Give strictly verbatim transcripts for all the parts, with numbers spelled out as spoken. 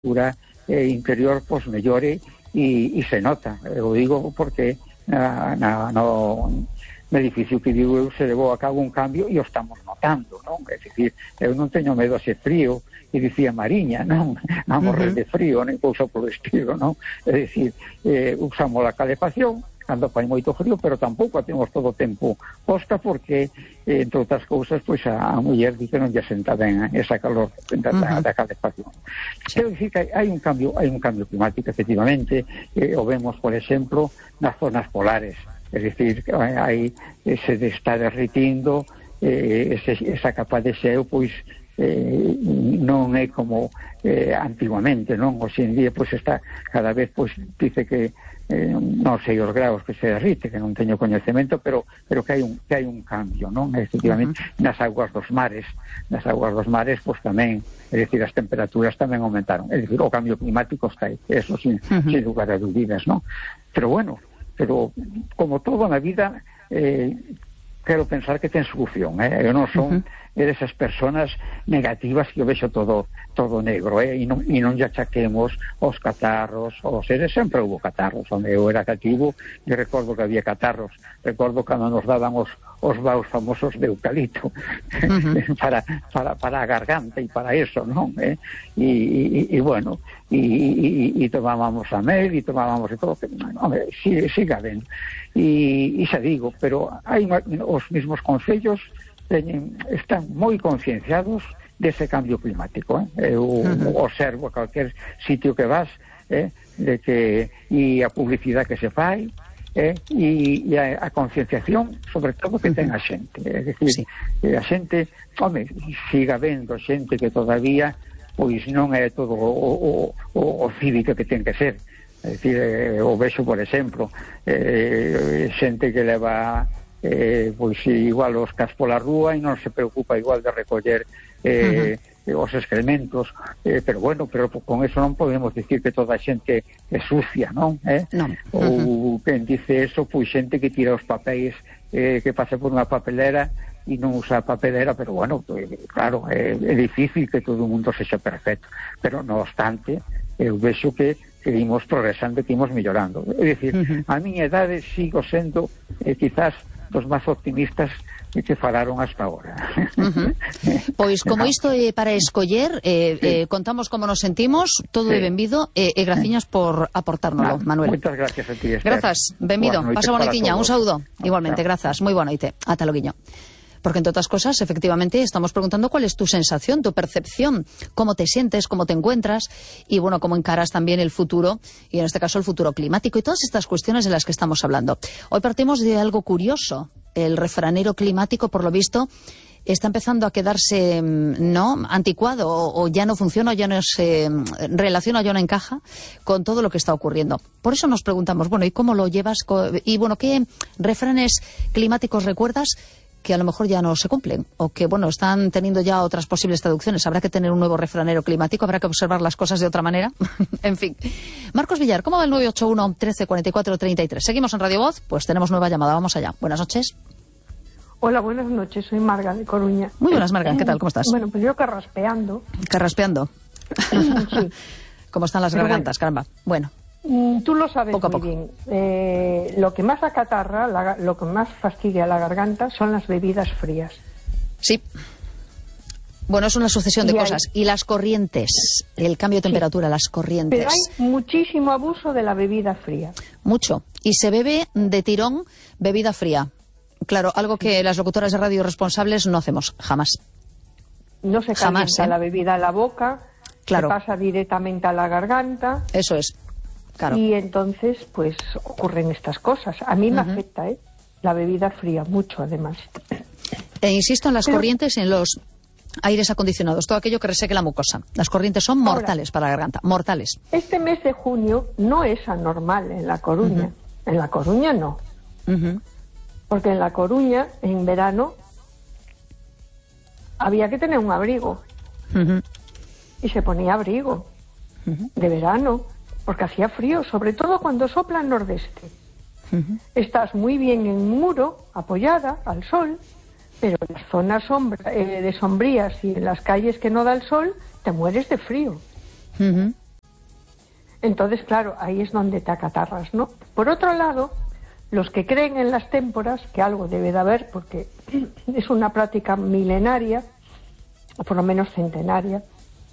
temperatura eh, interior pues mellore e, e se nota. Eu digo porque na, na, no, no edificio que digo eu se levou a cabo un cambio e o estamos notando, non? É dicir, eu non teño medo a ser frío, e dicía Mariña, non? A morrer de frío, nem cousa polo estilo, non? É dicir, eh, usamos a calefacción cando fai moito frío, pero tampouco a temos todo o tempo posta porque, eh, entre outras cousas, pois a, a muller dice que non lle senta ben esa calor da, uh-huh. da calefacción. Sí. Quero dicir que hai un cambio, hai un cambio climático, efectivamente, eh, o vemos, por exemplo, nas zonas polares, é dicir, que hai, se está derritindo, eh, ese, esa capa de xeo, pois, eh, non é como eh, antiguamente, non? Hoxe en día, pois, está cada vez, pois, dice que eh, non sei os graus que se derrite, que non teño coñecemento, pero pero que hai un que hai un cambio, non? Efectivamente, uh-huh. nas aguas dos mares, nas aguas dos mares, pois tamén, é dicir, as temperaturas tamén aumentaron. É dicir, o cambio climático está aí, eso sin, uh-huh. sin lugar a dúbidas, non? Pero bueno, pero como todo na vida, eh, quero pensar que ten solución, eh? Eu non son uh-huh. de esas personas negativas que eu vexo todo todo negro, eh? E non, e non lle achaquemos os catarros, os seres, sempre houve catarros, onde eu era cativo, e recordo que había catarros, recordo cando nos daban os, os baus famosos de eucalipto, uh-huh. para, para, para a garganta e para eso, non? Eh? E, e, e bueno, e, e, e tomábamos a mel, e tomábamos e todo, hombre, sigue, sigue habendo. E, e xa digo, pero hai os mismos concellos teñen, están moi concienciados dese cambio climático, eh? Eu uh-huh. observo a calquer sitio que vas, eh? de que e a publicidade que se fai, eh? e, e a, a concienciación sobre todo que ten a xente, é dicir, sí. a xente, home, siga vendo xente que todavía pois non é todo o, o, o, o cívico que ten que ser. É dicir, eh, o vexo, por exemplo, eh, xente que leva eh, pois igual os cas pola rúa e non se preocupa igual de recoller eh, uh-huh. os excrementos, eh, pero bueno, pero con eso non podemos dicir que toda a xente é sucia, non? Eh? Non. Ou uh-huh. quen dice eso, pois xente que tira os papéis eh, que pase por unha papelera e non usa a papelera, pero bueno, pues, claro, é, é difícil que todo o mundo sexa perfecto, pero no obstante eu vexo que que imos progresando, que imos mellorando. É dicir, uh-huh. a miña edade sigo sendo eh, quizás dos máis optimistas que falaron hasta agora. Uh-huh. Pois como isto é para escoller, eh, sí. eh, contamos como nos sentimos, todo sí. é benvido, e eh, eh, graciñas por aportárnoslo, nah, Manuel. Moitas gracias a ti, Esther. Grazas, benvido, pasa boa noitiña, un saúdo, igualmente, grazas, moi boa noite, ata loguiño. Porque, entre otras cosas, efectivamente, estamos preguntando cuál es tu sensación, tu percepción, cómo te sientes, cómo te encuentras y, bueno, cómo encaras también el futuro, y en este caso el futuro climático y todas estas cuestiones de las que estamos hablando. Hoy partimos de algo curioso. El refranero climático, por lo visto, está empezando a quedarse, ¿no?, anticuado, o, o ya no funciona, o ya no se relaciona, ya no encaja con todo lo que está ocurriendo. Por eso nos preguntamos, bueno, ¿y cómo lo llevas? Y, bueno, ¿qué refranes climáticos recuerdas que a lo mejor ya no se cumplen, o que, bueno, están teniendo ya otras posibles traducciones? Habrá que tener un nuevo refranero climático, habrá que observar las cosas de otra manera. En fin. Marcos Villar, ¿cómo va el nueve ocho uno, trece, cuarenta y cuatro, treinta y tres? Seguimos en Radio Voz, pues tenemos nueva llamada, vamos allá. Buenas noches. Hola, buenas noches, soy Marga de Coruña. Muy buenas, Marga, ¿qué tal? ¿Cómo estás? Bueno, pues yo carraspeando. Carraspeando. Sí. ¿Cómo están las Pero gargantas, bueno. caramba? Bueno. Tú lo sabes poco muy poco. bien. Eh, lo que más acatarra, la, lo que más fastidia la garganta son las bebidas frías. Sí. Bueno, es una sucesión de y cosas. hay... Y las corrientes, el cambio de temperatura, sí. las corrientes. Pero hay muchísimo abuso de la bebida fría. Mucho. Y se bebe de tirón bebida fría. Claro, algo que las locutoras de radio responsables no hacemos, jamás. No se calienta jamás, ¿eh? la bebida a la boca, claro. se pasa directamente a la garganta. Eso es. Claro. Y entonces, pues, ocurren estas cosas. A mí me uh-huh. afecta, ¿eh? La bebida fría, mucho, además. E insisto en las Pero... corrientes, en los aires acondicionados, todo aquello que reseque la mucosa. Las corrientes son mortales Ahora, para la garganta, mortales. Este mes de junio no es anormal en La Coruña. Uh-huh. En La Coruña no. Uh-huh. Porque en La Coruña, en verano, había que tener un abrigo. Uh-huh. Y se ponía abrigo uh-huh. de verano. Porque hacía frío, sobre todo cuando sopla el nordeste. Uh-huh. Estás muy bien en un muro, apoyada al sol, pero en las zonas sombra, eh, de sombrías y en las calles que no da el sol, te mueres de frío. Uh-huh. Entonces, claro, ahí es donde te acatarras, ¿no? Por otro lado, los que creen en las témporas, que algo debe de haber, porque es una práctica milenaria, o por lo menos centenaria,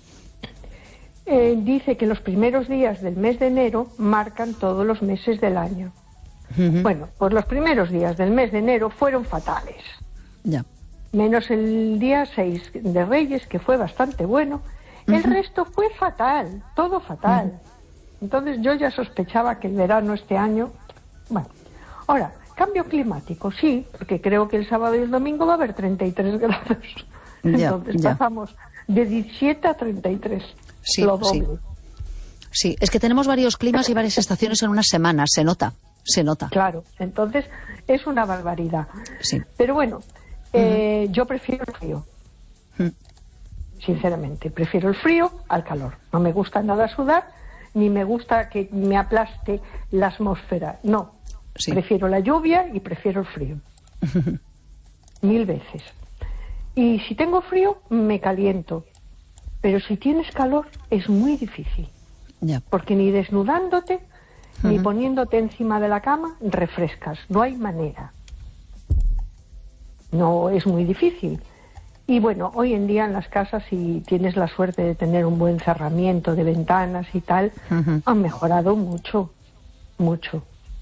eh, dice que los primeros días del mes de enero marcan todos los meses del año. Uh-huh. Bueno, pues los primeros días del mes de enero fueron fatales. Ya. Menos el día seis de Reyes, que fue bastante bueno. Uh-huh. El resto fue fatal, todo fatal. Uh-huh. Entonces yo ya sospechaba que el verano este año... Bueno, ahora, cambio climático, sí, porque creo que el sábado y el domingo va a haber treinta y tres grados. Ya, Entonces ya. pasamos de diecisiete a treinta y tres, sí, lo doble. Sí. sí, es que tenemos varios climas y varias estaciones en una semana, se nota, se nota. Claro, entonces es una barbaridad. Sí. Pero bueno, eh, uh-huh. yo prefiero el frío. Uh-huh. Sinceramente, prefiero el frío al calor. No me gusta nada sudar, ni me gusta que me aplaste la atmósfera. No, sí. Prefiero la lluvia y prefiero el frío. Mil veces. Y si tengo frío, me caliento. Pero si tienes calor, es muy difícil. Yeah. Porque ni desnudándote, uh-huh. ni poniéndote encima de la cama, refrescas. No hay manera. No, es muy difícil. Y bueno, hoy en día en las casas, si tienes la suerte de tener un buen cerramiento de ventanas y tal, uh-huh. han mejorado mucho, mucho.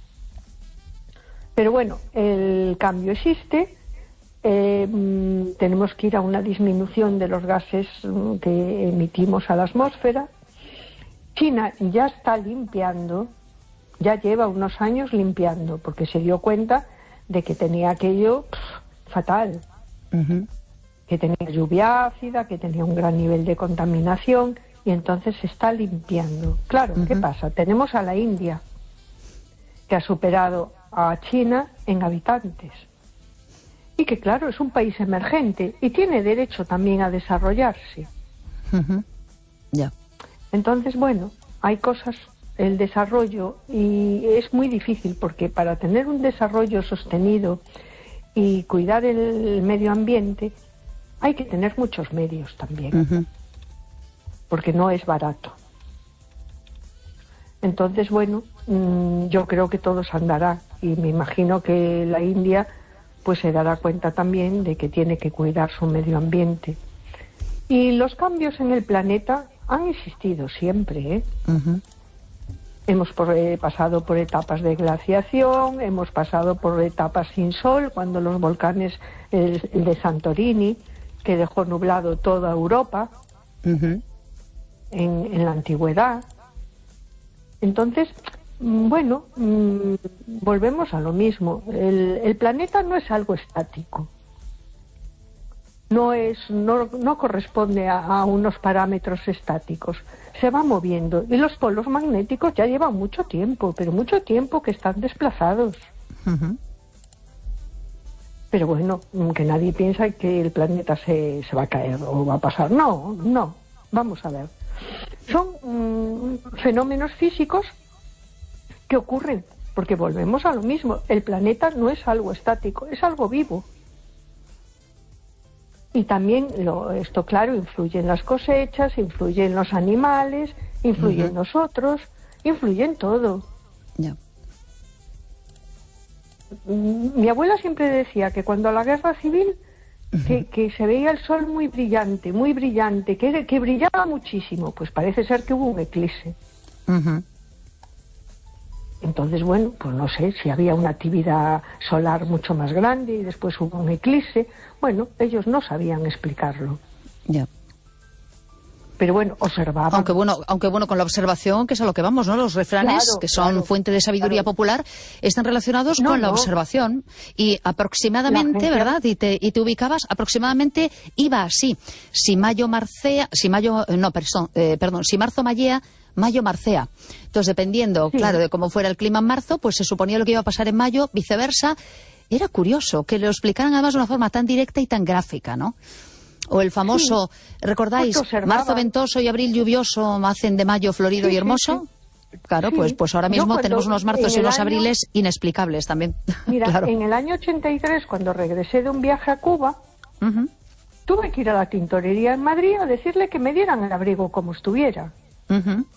Pero bueno, el cambio existe, eh, mm, tenemos que ir a una disminución de los gases mm, que emitimos a la atmósfera. China ya está limpiando, ya lleva unos años limpiando, porque se dio cuenta de que tenía aquello pff, fatal. Uh-huh. Que tenía lluvia ácida, que tenía un gran nivel de contaminación, y entonces se está limpiando. Claro, uh-huh. ¿qué pasa? Tenemos a la India, que ha superado a China en habitantes, y que claro, es un país emergente, y tiene derecho también a desarrollarse. Uh-huh. Yeah. Entonces, bueno, hay cosas, el desarrollo, y es muy difícil, porque para tener un desarrollo sostenido y cuidar el medio ambiente, hay que tener muchos medios también, uh-huh. porque no es barato. Entonces, bueno, mmm, yo creo que todo se andará, y me imagino que la India pues se dará cuenta también de que tiene que cuidar su medio ambiente. Y los cambios en el planeta han existido siempre, ¿eh? Uh-huh. Hemos por, eh, pasado por etapas de glaciación, hemos pasado por etapas sin sol, cuando los volcanes, el, el de Santorini, que dejó nublado toda Europa, uh-huh. en, en la antigüedad. Entonces, bueno, mmm, volvemos a lo mismo. El, el planeta no es algo estático. No es, no, no corresponde a, a unos parámetros estáticos. Se va moviendo. Y los polos magnéticos ya llevan mucho tiempo, pero mucho tiempo que están desplazados. Uh-huh. Pero bueno, que nadie piensa que el planeta se, se va a caer o va a pasar. No, no. Vamos a ver. Son mmm, fenómenos físicos que ocurren, porque volvemos a lo mismo. El planeta no es algo estático, es algo vivo. Y también, lo, esto claro, influye en las cosechas, influye en los animales, influye uh-huh. en nosotros, influye en todo. Yeah. Mi abuela siempre decía que cuando la guerra civil, uh-huh. que, que se veía el sol muy brillante, muy brillante, que, que brillaba muchísimo, pues parece ser que hubo un eclipse. Uh-huh. Entonces, bueno, pues no sé si había una actividad solar mucho más grande y después hubo un eclipse. Bueno, ellos no sabían explicarlo. Ya. Yeah. Pero bueno, observaban. Aunque bueno, aunque bueno, con la observación, que es a lo que vamos, ¿no? Los refranes, claro, que son claro, fuente de sabiduría claro. popular, están relacionados no, con la no. observación. Y aproximadamente, gente... ¿verdad? Y te, y te ubicabas, aproximadamente iba así. Si mayo marcea, si mayo, no, perdón, eh, perdón, si marzo mayea, mayo marcea. Entonces, dependiendo, sí. claro, de cómo fuera el clima en marzo, pues se suponía lo que iba a pasar en mayo, viceversa. Era curioso que lo explicaran además de una forma tan directa y tan gráfica, ¿no? O el famoso, sí. ¿recordáis? Marzo ventoso y abril lluvioso hacen de mayo florido sí, y hermoso. Sí, sí. Claro, sí. pues pues ahora mismo cuando, tenemos unos marzos y unos año, abriles inexplicables también. Mira, claro. en el año ochenta y tres, cuando regresé de un viaje a Cuba, uh-huh. tuve que ir a la tintorería en Madrid a decirle que me dieran el abrigo como estuviera. Uh-huh.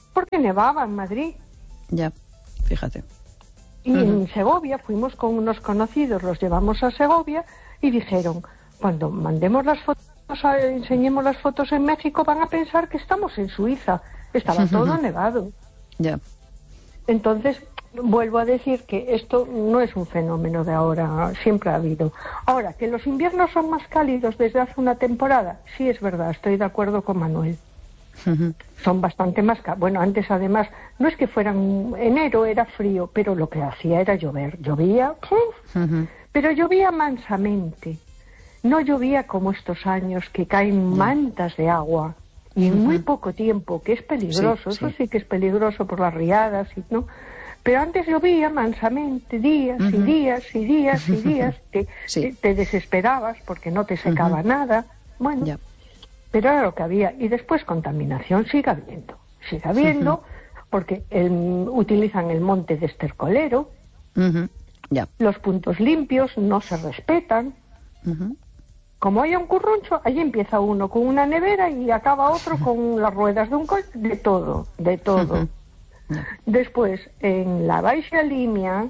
porque nevaba en Madrid. Ya, fíjate. Y uh-huh. en Segovia fuimos con unos conocidos, los llevamos a Segovia y dijeron, cuando mandemos las fotos, enseñemos las fotos en México, van a pensar que estamos en Suiza. Estaba todo nevado. Ya. Entonces, vuelvo a decir que esto no es un fenómeno de ahora, siempre ha habido. Ahora, que los inviernos son más cálidos desde hace una temporada, sí es verdad, estoy de acuerdo con Manuel. Uh-huh. Son bastante más cálidos. Bueno, antes además, no es que fueran enero, era frío, pero lo que hacía era llover. Llovía, uh-huh. pero llovía mansamente. No llovía como estos años que caen mantas de agua y en uh-huh. muy poco tiempo, que es peligroso, sí, eso sí. sí que es peligroso por las riadas, y no. Pero antes llovía mansamente, días uh-huh. y días y días y días, que sí. te, te desesperabas porque no te secaba uh-huh. nada. Bueno, yeah. pero era lo que había. Y después contaminación sigue habiendo, sigue habiendo, uh-huh. porque el, utilizan el monte de estercolero, uh-huh. yeah. los puntos limpios no se respetan. Uh-huh. Como haya un curruncho, allí empieza uno con una nevera y acaba otro con las ruedas de un coche, de todo, de todo. Después, en la Baixa Línea,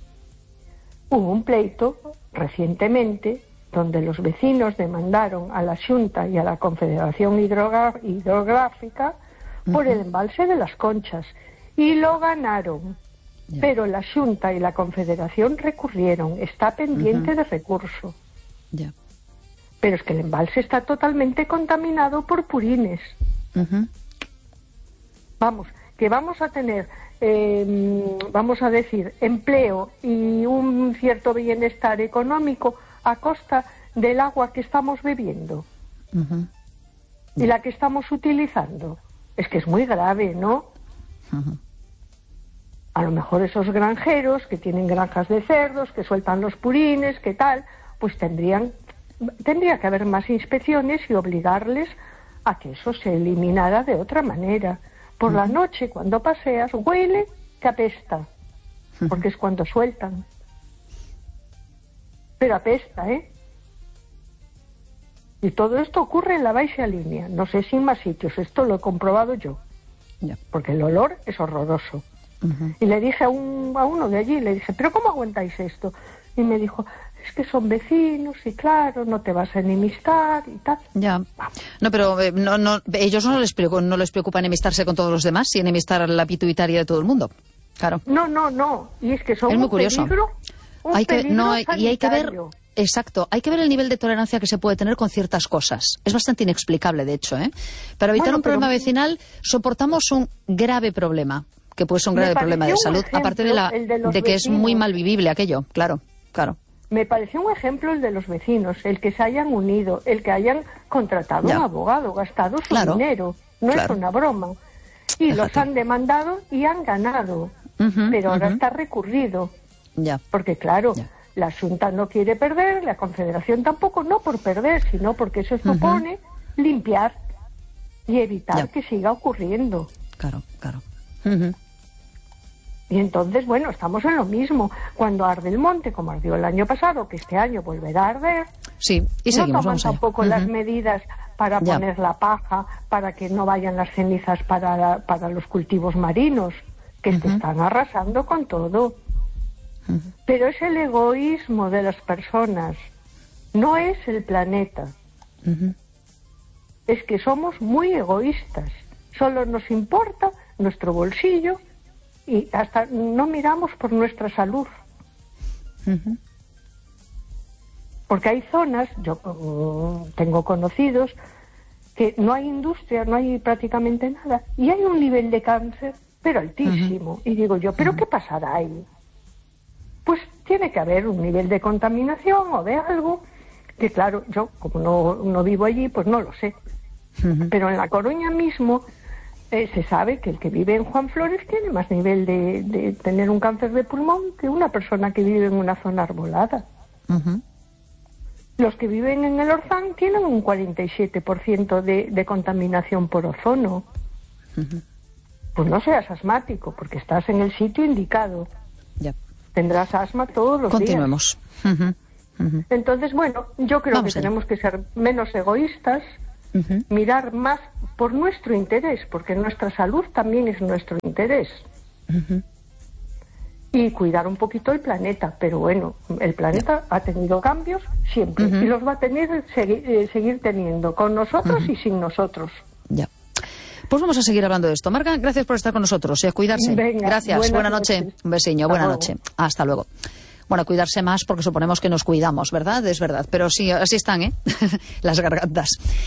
hubo un pleito recientemente donde los vecinos demandaron a la Xunta y a la Confederación Hidrogra- Hidrográfica por uh-huh. el embalse de las Conchas, y lo ganaron. Yeah. Pero la Xunta y la Confederación recurrieron, está pendiente uh-huh. de recurso. Yeah. Pero es que el embalse está totalmente contaminado por purines. Uh-huh. Vamos, que vamos a tener, eh, vamos a decir, empleo y un cierto bienestar económico a costa del agua que estamos bebiendo uh-huh. y la que estamos utilizando. Es que es muy grave, ¿no? Uh-huh. A lo mejor esos granjeros que tienen granjas de cerdos, que sueltan los purines, que tal, pues tendrían... Tendría que haber más inspecciones y obligarles a que eso se eliminara de otra manera. Por uh-huh. la noche, cuando paseas, huele que apesta, uh-huh. porque es cuando sueltan. Pero apesta, ¿eh? Y todo esto ocurre en la Baixa Línea. No sé si en más sitios, esto lo he comprobado yo. Yeah. Porque el olor es horroroso. Uh-huh. Y le dije a, un, a uno de allí, le dije, ¿pero cómo aguantáis esto? Y me dijo, es que son vecinos y claro, no te vas a enemistar y tal. Ya. No, pero eh, no, no, ellos no les, preocupa, no les preocupa enemistarse con todos los demás y enemistar a la pituitaria de todo el mundo. Claro. No, no, no. Y es que son es muy un curioso. peligro, un hay que, peligro no, hay, y hay que ver, sanitario. exacto, hay que ver el nivel de tolerancia que se puede tener con ciertas cosas. Es bastante inexplicable, de hecho, ¿eh? Para evitar Bueno, un problema pero... vecinal, soportamos un grave problema, que puede ser un grave problema de salud, ejemplo, aparte de, la, de, de que es muy mal vivible aquello, claro, claro. Me pareció un ejemplo el de los vecinos, el que se hayan unido, el que hayan contratado ya. un abogado, gastado su claro. dinero, no claro. es una broma. Y Fíjate. los han demandado y han ganado, uh-huh, pero ahora uh-huh. está recurrido. Ya. Porque claro, ya. la Xunta no quiere perder, la Confederación tampoco, no por perder, sino porque eso supone uh-huh. limpiar y evitar ya. que siga ocurriendo. Claro, claro. Uh-huh. Y entonces, bueno, estamos en lo mismo. Cuando arde el monte, como ardió el año pasado, que este año volverá a arder, sí, y seguimos, no toman vamos tampoco uh-huh. las medidas para ya. poner la paja, para que no vayan las cenizas para, para los cultivos marinos, que uh-huh. te están arrasando con todo. Uh-huh. Pero es el egoísmo de las personas, no es el planeta. Uh-huh. Es que somos muy egoístas. Solo nos importa nuestro bolsillo y hasta no miramos por nuestra salud. Uh-huh. Porque hay zonas, yo uh, tengo conocidos, que no hay industria, no hay prácticamente nada, y hay un nivel de cáncer, pero altísimo. Uh-huh. Y digo yo, ¿pero uh-huh. qué pasará ahí? Pues tiene que haber un nivel de contaminación o de algo, que claro, yo como no, no vivo allí, pues no lo sé. Uh-huh. Pero en La Coruña mismo... Eh, se sabe que el que vive en Juan Flores tiene más nivel de, de tener un cáncer de pulmón que una persona que vive en una zona arbolada. Uh-huh. Los que viven en el Orzán tienen un cuarenta y siete por ciento de, de contaminación por ozono. Uh-huh. Pues no seas asmático, porque estás en el sitio indicado. Yep. Tendrás asma todos los Continuemos. días. Uh-huh. Uh-huh. Entonces, bueno, yo creo Vamos que allá. tenemos que ser menos egoístas, uh-huh. mirar más por nuestro interés, porque nuestra salud también es nuestro interés. Uh-huh. Y cuidar un poquito el planeta, pero bueno, el planeta ha tenido cambios siempre, uh-huh, y los va a tener, segui- eh, seguir teniendo, con nosotros, uh-huh, y sin nosotros. Ya. Pues vamos a seguir hablando de esto. Marga, gracias por estar con nosotros y a cuidarse. Venga, gracias, buena noche. noche. Un besiño, buena noche. Hasta luego. Bueno, cuidarse más porque suponemos que nos cuidamos, ¿verdad? Es verdad, pero sí, así están, ¿eh? Las gargantas.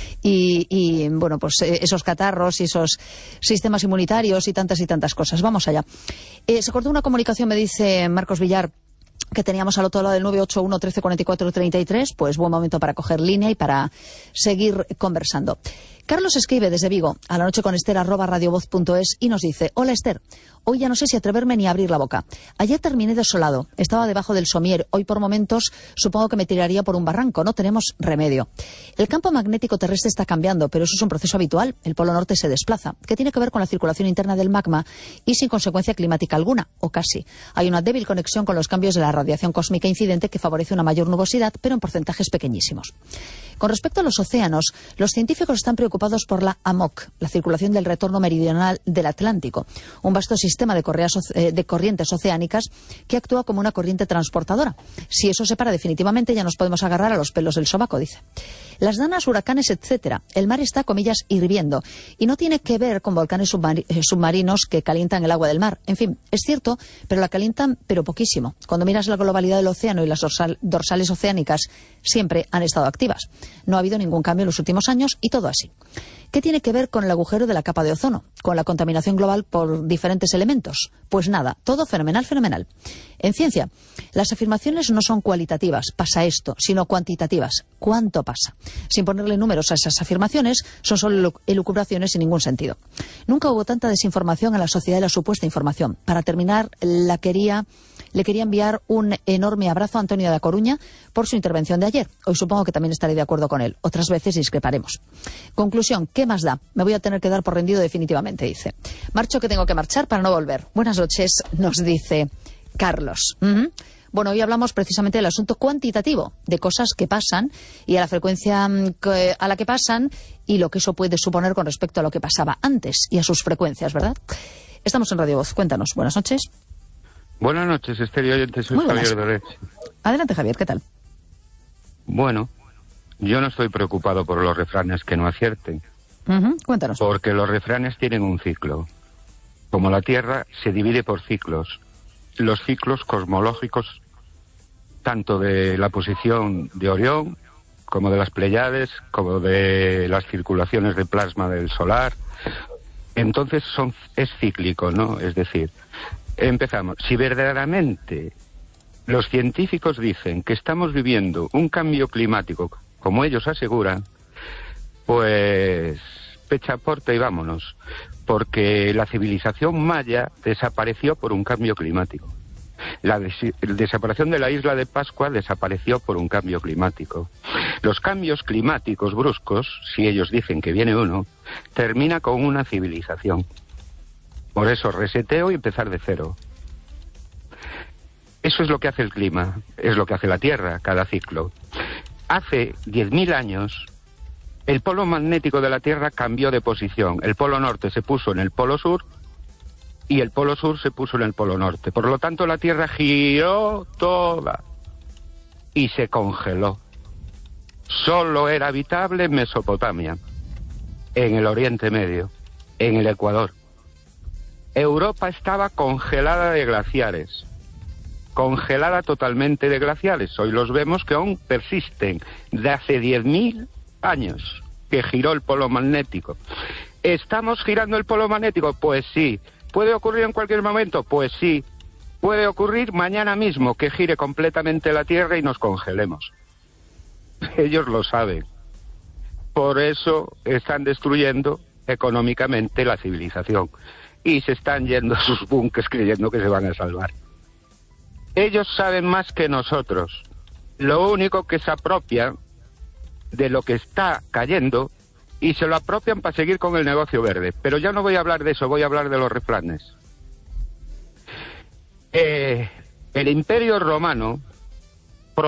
Y, y, bueno, pues esos catarros y esos sistemas inmunitarios y tantas y tantas cosas. Vamos allá. Eh, se cortó una comunicación, me dice Marcos Villar, que teníamos al otro lado del nueve ocho uno, trece cuarenta y cuatro, treinta y tres, pues buen momento para coger línea y para seguir conversando. Carlos escribe desde Vigo, a la noche con Esther, arroba radiovoz punto es, y nos dice: hola Esther, hoy ya no sé si atreverme ni a abrir la boca. Ayer terminé desolado, estaba debajo del somier, hoy por momentos supongo que me tiraría por un barranco, no tenemos remedio. El campo magnético terrestre está cambiando, pero eso es un proceso habitual, el polo norte se desplaza, que tiene que ver con la circulación interna del magma y sin consecuencia climática alguna, o casi. Hay una débil conexión con los cambios de la radiación cósmica incidente que favorece una mayor nubosidad, pero en porcentajes pequeñísimos. Con respecto a los océanos, los científicos están preocupados por la A M O C, la circulación del retorno meridional del Atlántico, un vasto sistema de, correas, de corrientes oceánicas que actúa como una corriente transportadora. Si eso se para definitivamente, ya nos podemos agarrar a los pelos del sobaco, dice. Las danas, huracanes, etcétera. El mar está, comillas, hirviendo. Y no tiene que ver con volcanes submar- submarinos que calientan el agua del mar. En fin, es cierto, pero la calientan, pero poquísimo. Cuando miras la globalidad del océano y las dorsal- dorsales oceánicas, siempre han estado activas. No ha habido ningún cambio en los últimos años y todo así. ¿Qué tiene que ver con el agujero de la capa de ozono? ¿Con la contaminación global por diferentes elementos? Pues nada, todo fenomenal, fenomenal. En ciencia, las afirmaciones no son cualitativas, pasa esto, sino cuantitativas. ¿Cuánto pasa? Sin ponerle números a esas afirmaciones, son solo elucubraciones sin ningún sentido. Nunca hubo tanta desinformación en la sociedad de la supuesta información. Para terminar, la quería... Le quería enviar un enorme abrazo a Antonio de A Coruña por su intervención de ayer. Hoy supongo que también estaré de acuerdo con él. Otras veces discreparemos. Conclusión, ¿qué más da? Me voy a tener que dar por rendido definitivamente, dice. Marcho, que tengo que marchar para no volver. Buenas noches, nos dice Carlos. Uh-huh. Bueno, hoy hablamos precisamente del asunto cuantitativo, de cosas que pasan y a la frecuencia a la que pasan y lo que eso puede suponer con respecto a lo que pasaba antes y a sus frecuencias, ¿verdad? Estamos en Radio Voz. Cuéntanos. Buenas noches. Buenas noches, Esther y oyentes, soy Javier Doret. Adelante, Javier, ¿qué tal? Bueno, yo no estoy preocupado por los refranes que no acierten. Uh-huh. Cuéntanos. Porque los refranes tienen un ciclo. Como la Tierra se divide por ciclos. Los ciclos cosmológicos, tanto de la posición de Orión, como de las Pléyades, como de las circulaciones de plasma del solar. Entonces son, es cíclico, ¿no? Es decir... Empezamos. Si verdaderamente los científicos dicen que estamos viviendo un cambio climático, como ellos aseguran, pues pechaporte y vámonos, porque la civilización maya desapareció por un cambio climático. La des- desaparición de la isla de Pascua desapareció por un cambio climático. Los cambios climáticos bruscos, si ellos dicen que viene uno, termina con una civilización. Por eso, reseteo y empezar de cero. Eso es lo que hace el clima, es lo que hace la Tierra, cada ciclo. Hace diez mil años, el polo magnético de la Tierra cambió de posición. El polo norte se puso en el polo sur y el polo sur se puso en el polo norte. Por lo tanto, la Tierra giró toda y se congeló. Solo era habitable Mesopotamia, en el Oriente Medio, en el Ecuador. Europa estaba congelada de glaciares, congelada totalmente de glaciares. Hoy los vemos que aún persisten de hace diez mil años que giró el polo magnético. ¿Estamos girando el polo magnético? Pues sí. ¿Puede ocurrir en cualquier momento? Pues sí. Puede ocurrir mañana mismo que gire completamente la Tierra y nos congelemos. Ellos lo saben. Por eso están destruyendo económicamente la civilización. Y se están yendo a sus búnkers creyendo que se van a salvar. Ellos saben más que nosotros. Lo único que se apropian de lo que está cayendo y se lo apropian para seguir con el negocio verde. Pero ya no voy a hablar de eso, voy a hablar de los refranes. Eh, el Imperio Romano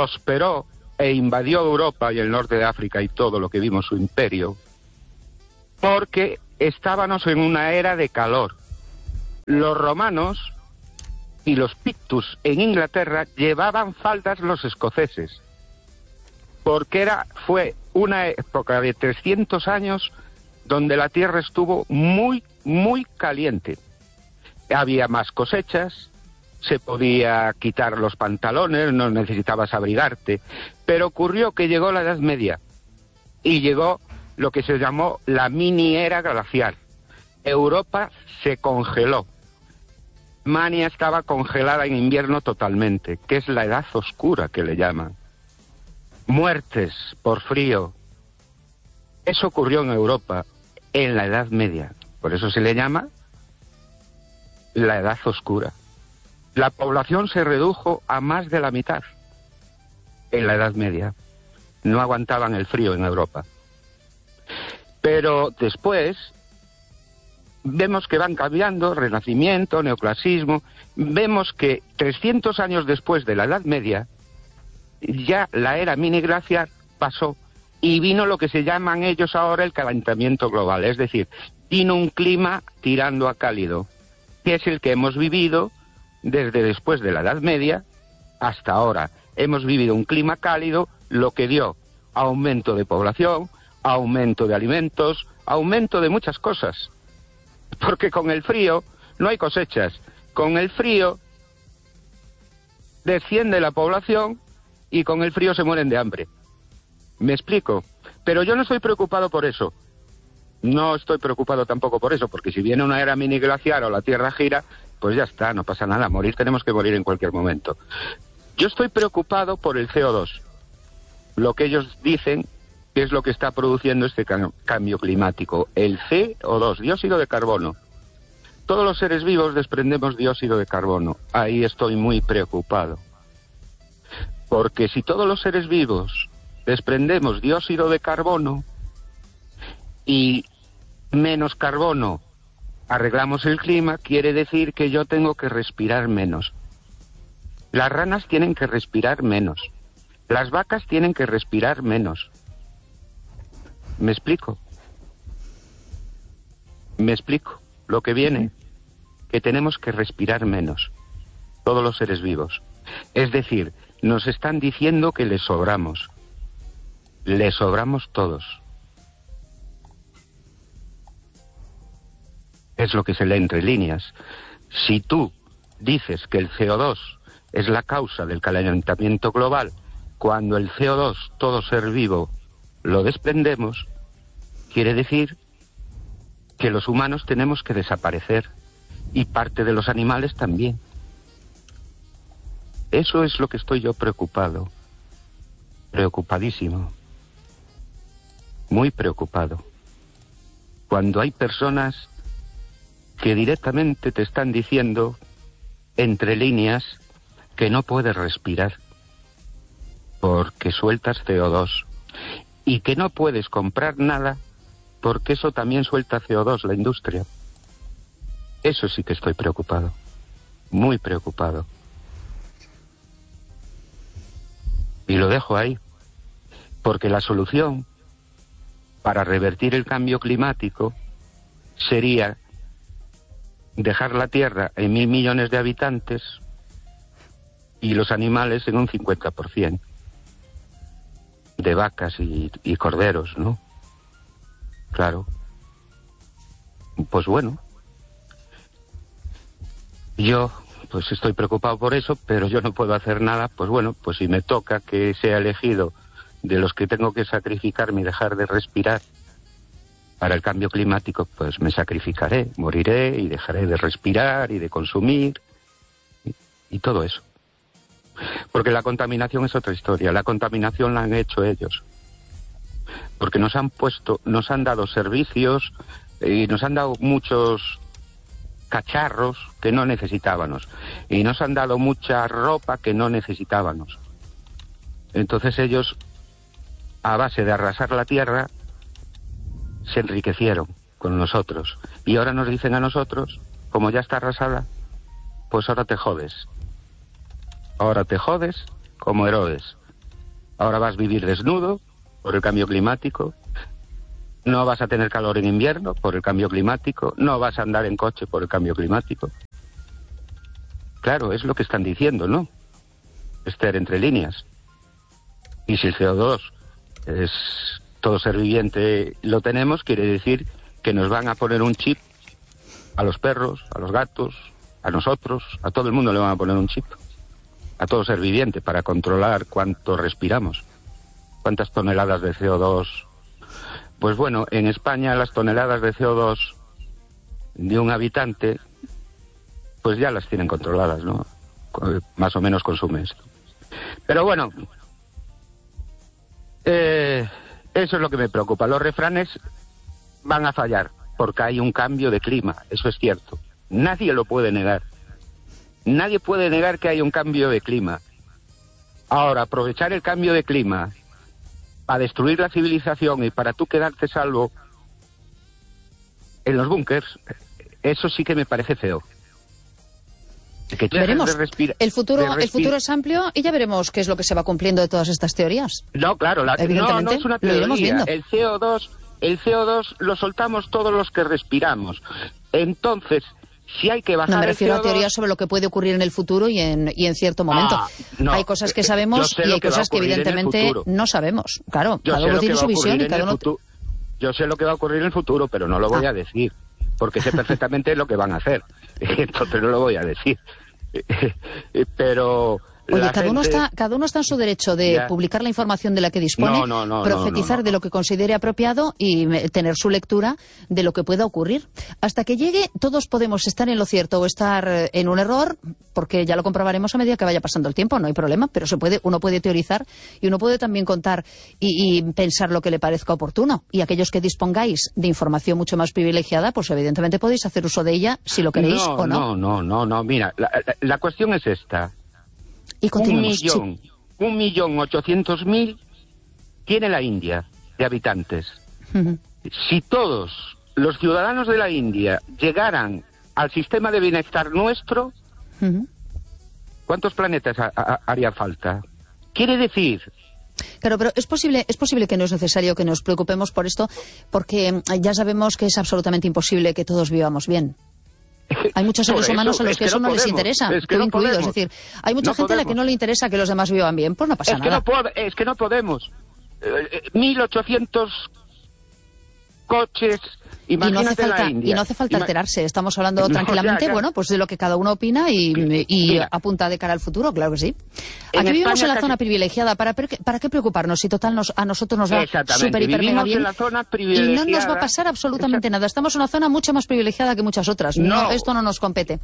prosperó e invadió Europa y el norte de África y todo lo que vimos su imperio porque estábamos en una era de calor. Los romanos y los pictus en Inglaterra llevaban faldas los escoceses, porque era, fue una época de trescientos años donde la tierra estuvo muy, muy caliente. Había más cosechas, se podía quitar los pantalones, no necesitabas abrigarte, pero ocurrió que llegó la Edad Media y llegó lo que se llamó la mini era glacial. Europa se congeló. Mania estaba congelada en invierno totalmente, que es la edad oscura que le llaman. Muertes por frío. Eso ocurrió en Europa en la Edad Media. Por eso se le llama la Edad Oscura. La población se redujo a más de la mitad en la Edad Media. No aguantaban el frío en Europa. Pero después vemos que van cambiando, Renacimiento, Neoclasismo, vemos que trescientos años después de la Edad Media, ya la era miniglaciar pasó y vino lo que se llaman ellos ahora el calentamiento global, es decir, vino un clima tirando a cálido, que es el que hemos vivido desde después de la Edad Media hasta ahora. Hemos vivido un clima cálido, lo que dio aumento de población, aumento de alimentos, aumento de muchas cosas. Porque con el frío no hay cosechas, con el frío desciende la población y con el frío se mueren de hambre. ¿Me explico? Pero yo no estoy preocupado por eso. No estoy preocupado tampoco por eso, porque si viene una era mini glaciar o la Tierra gira, pues ya está, no pasa nada. Morir tenemos que morir en cualquier momento. Yo estoy preocupado por el C O dos. Lo que ellos dicen que es lo que está produciendo este cambio climático. El C O dos, dióxido de carbono. Todos los seres vivos desprendemos dióxido de carbono. Ahí estoy muy preocupado. Porque si todos los seres vivos desprendemos dióxido de carbono y menos carbono arreglamos el clima, quiere decir que yo tengo que respirar menos. Las ranas tienen que respirar menos. Las vacas tienen que respirar menos. ¿Me explico? ¿Me explico? Lo que viene, que tenemos que respirar menos, todos los seres vivos. Es decir, nos están diciendo que les sobramos. Les sobramos todos. Es lo que se lee entre líneas. Si tú dices que el C O dos es la causa del calentamiento global, cuando el C O dos, todo ser vivo, lo desprendemos, quiere decir que los humanos tenemos que desaparecer y parte de los animales también. Eso es lo que estoy yo preocupado, preocupadísimo, muy preocupado. Cuando hay personas que directamente te están diciendo, entre líneas, que no puedes respirar porque sueltas C O dos y que no puedes comprar nada porque eso también suelta C O dos, la industria. Eso sí que estoy preocupado, muy preocupado. Y lo dejo ahí, porque la solución para revertir el cambio climático sería dejar la Tierra en mil millones de habitantes y los animales en un cincuenta por ciento de vacas y, y corderos, ¿no? Claro. Pues bueno, yo pues estoy preocupado por eso, pero yo no puedo hacer nada. Pues bueno, pues si me toca que sea elegido de los que tengo que sacrificarme y dejar de respirar para el cambio climático, pues me sacrificaré, moriré y dejaré de respirar y de consumir y, y todo eso. Porque la contaminación es otra historia. La contaminación la han hecho ellos. Porque nos han puesto, nos han dado servicios y nos han dado muchos cacharros que no necesitábamos. Y nos han dado mucha ropa que no necesitábamos. Entonces ellos, a base de arrasar la tierra, se enriquecieron con nosotros. Y ahora nos dicen a nosotros, como ya está arrasada, pues ahora te jodes. Ahora te jodes como Herodes. Ahora vas a vivir desnudo por el cambio climático. no vas a tener calor en invierno por el cambio climático, no vas a andar en coche por el cambio climático. Claro, es lo que están diciendo, ¿no? Esther, entre líneas. Y si el C O dos es todo ser viviente lo tenemos, quiere decir que nos van a poner un chip a los perros, a los gatos, a nosotros, a todo el mundo le van a poner un chip, a todo ser viviente, para controlar cuánto respiramos, cuántas toneladas de C O dos. Pues bueno, en España las toneladas de C O dos de un habitante, pues ya las tienen controladas, ¿no? Más o menos consume esto. Pero bueno, eh, eso es lo que me preocupa. Los refranes van a fallar, porque hay un cambio de clima, eso es cierto. Nadie lo puede negar. Nadie puede negar que hay un cambio de clima. Ahora, aprovechar el cambio de clima para destruir la civilización y para tú quedarte salvo en los búnkers, eso sí que me parece feo. Que veremos. Respira, el futuro el futuro es amplio y ya veremos qué es lo que se va cumpliendo de todas estas teorías. No, claro, la, evidentemente, no, no es una teoría. Lo iremos viendo. El C O dos, el C O dos lo soltamos todos los que respiramos. Entonces, si hay que bajar no me refiero el C O dos, a teorías sobre lo que puede ocurrir en el futuro y en y en cierto momento. Ah, no, hay cosas que sabemos y hay que cosas que evidentemente no sabemos. Claro, yo cada uno tiene su visión y cada uno. Futuro, yo sé lo que va a ocurrir en el futuro, pero no lo voy ah. a decir, porque sé perfectamente lo que van a hacer. Entonces no lo voy a decir. Pero oye, cada gente... uno está cada uno está en su derecho de ya. publicar la información de la que dispone, no, no, no, profetizar no, no, no. de lo que considere apropiado y tener su lectura de lo que pueda ocurrir. Hasta que llegue, todos podemos estar en lo cierto o estar en un error, porque ya lo comprobaremos a medida que vaya pasando el tiempo, no hay problema, pero se puede, uno puede teorizar y uno puede también contar y, y pensar lo que le parezca oportuno. Y aquellos que dispongáis de información mucho más privilegiada, pues evidentemente podéis hacer uso de ella si lo queréis no, o no. No, no, no, no, mira, la, la, la cuestión es esta. Y un millón, sí. un millón ochocientos mil tiene la India de habitantes. Uh-huh. Si todos los ciudadanos de la India llegaran al sistema de bienestar nuestro, uh-huh. ¿cuántos planetas ha, ha, haría falta? Quiere decir... Claro, pero es posible, es posible que no es necesario que nos preocupemos por esto, porque ya sabemos que es absolutamente imposible que todos vivamos bien. Hay muchos seres humanos a los que eso no les interesa, tú incluido. Es decir, hay mucha gente a la que no le interesa que los demás vivan bien, pues no pasa nada. Es que no podemos. mil ochocientos coches, imagínate la India. Y no hace falta alterarse, estamos hablando tranquilamente, bueno, pues de lo que cada uno opina y, y apunta de cara al futuro, claro que sí. Aquí vivimos en la zona privilegiada, ¿para, ¿para qué preocuparnos si total nos, a nosotros nos va súper, hiper, mega bien? Y no nos va a pasar absolutamente nada, estamos en una zona mucho más privilegiada que muchas otras, no, no esto no nos compete.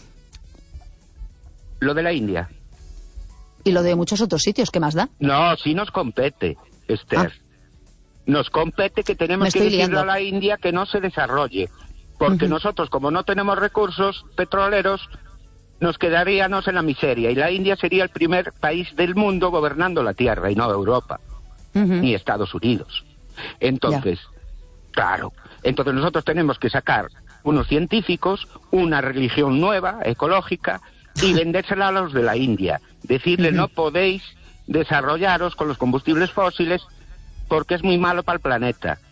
Lo de la India. Y lo de muchos otros sitios, ¿qué más da? No, sí nos compete, Esther. Ah. Nos compete que tenemos que decirle liando. a la India que no se desarrolle, porque uh-huh. nosotros, como no tenemos recursos petroleros, nos quedaríamos en la miseria, y la India sería el primer país del mundo gobernando la Tierra, y no Europa, uh-huh. ni Estados Unidos. Entonces, yeah. claro, entonces nosotros tenemos que sacar unos científicos, una religión nueva, ecológica, y vendérsela a los de la India. Decirle, uh-huh. no podéis desarrollaros con los combustibles fósiles, porque es muy malo para el planeta.